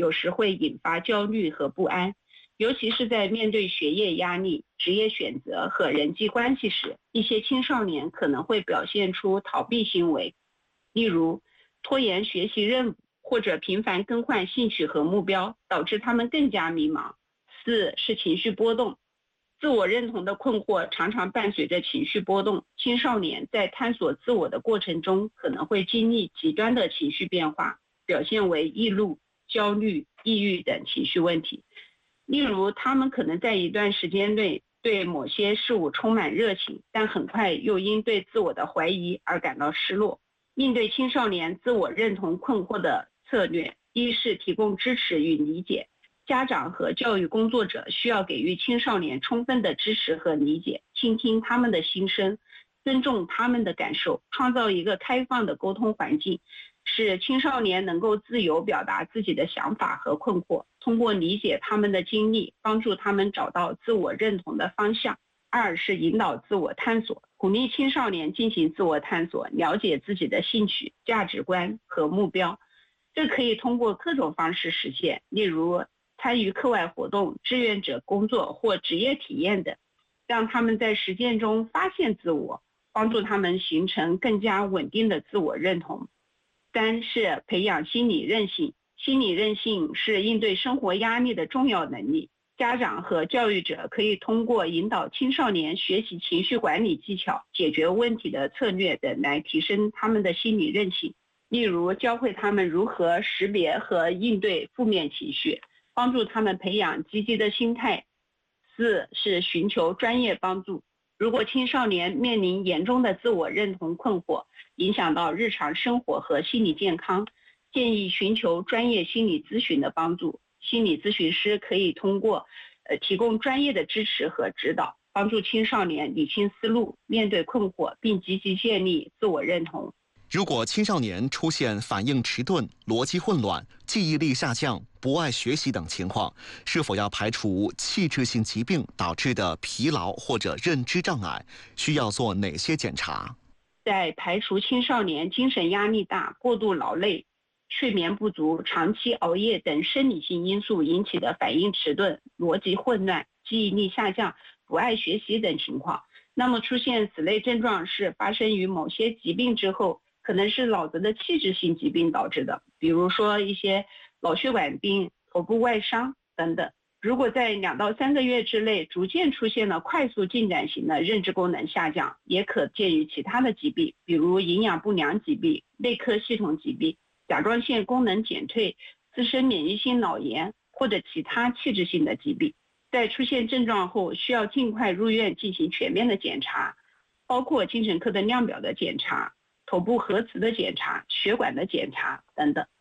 有时会引发焦虑和不安，尤其是在面对学业压力、职业选择和人际关系时，一些青少年可能会表现出逃避行为，例如拖延学习任务或者频繁更换兴趣和目标，导致他们更加迷茫。4是情绪波动，自我认同的困惑常常伴随着情绪波动，青少年在探索自我的过程中可能会经历极端的情绪变化，表现为易怒、焦虑、抑郁等情绪问题。例如，他们可能在一段时间内对某些事物充满热情，但很快又因对自我的怀疑而感到失落。应对青少年自我认同困惑的策略，一是提供支持与理解，家长和教育工作者需要给予青少年充分的支持和理解，倾听他们的心声，尊重他们的感受，创造一个开放的沟通环境，使青少年能够自由表达自己的想法和困惑，通过理解他们的经历，帮助他们找到自我认同的方向。2是引导自我探索，鼓励青少年进行自我探索，了解自己的兴趣、价值观和目标。这可以通过各种方式实现，例如参与课外活动、志愿者工作或职业体验等，让他们在实践中发现自我，帮助他们形成更加稳定的自我认同。3是培养心理韧性，心理韧性是应对生活压力的重要能力。家长和教育者可以通过引导青少年学习情绪管理技巧、解决问题的策略等来提升他们的心理韧性，例如教会他们如何识别和应对负面情绪，帮助他们培养积极的心态。4是寻求专业帮助，如果青少年面临严重的自我认同困惑，影响到日常生活和心理健康，建议寻求专业心理咨询的帮助。心理咨询师可以通过提供专业的支持和指导，帮助青少年理清思路，面对困惑，并积极建立自我认同。 如果青少年出现反应迟钝、逻辑混乱、记忆力下降、不爱学习等情况，是否要排除器质性疾病导致的疲劳或者认知障碍？需要做哪些检查？ 在排除青少年精神压力大、过度劳累、睡眠不足、长期熬夜等生理性因素引起的反应迟钝、逻辑混乱、记忆力下降、不爱学习等情况，那么出现此类症状是发生于某些疾病之后，可能是脑子的器质性疾病导致的，比如说一些脑血管病、头部外伤等等。如果在2到3个月之内逐渐出现了快速进展型的认知功能下降，也可见于其他的疾病，比如营养不良疾病、内科系统疾病、甲状腺功能减退、自身免疫性脑炎或者其他器质性的疾病。在出现症状后，需要尽快入院进行全面的检查，包括精神科的量表的检查、头部核磁的检查、血管的检查等等。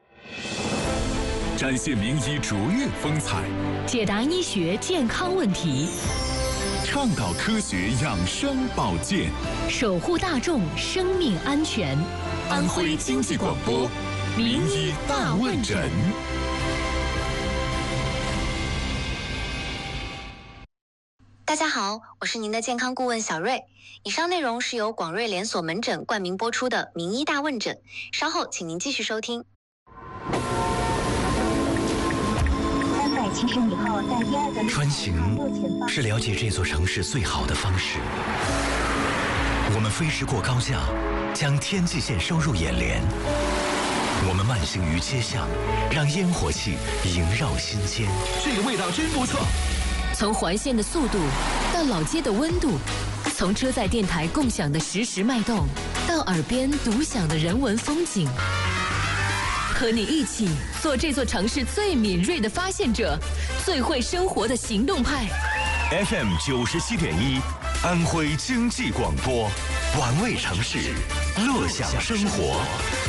展现名医卓越风采， 解答医学健康问题， 倡导科学养生保健， 守护大众生命安全。 安徽经济广播名医大问诊。 大家好，我是您的健康顾问小瑞。以上内容是由广瑞连锁门诊冠名播出的名医大问诊，稍后请您继续收听。 穿行是了解这座城市最好的方式。我们飞驰过高架，将天际线收入眼帘。我们慢行于街巷，让烟火气萦绕心间。 这个味道真不错。 从环线的速度到老街的温度，从车载电台共享的实时脉动，到耳边独享的人文风景。和你一起做这座城市最敏锐的发现者，最会生活的行动派。 FM 97.1，安徽经济广播，玩味城市，乐享生活。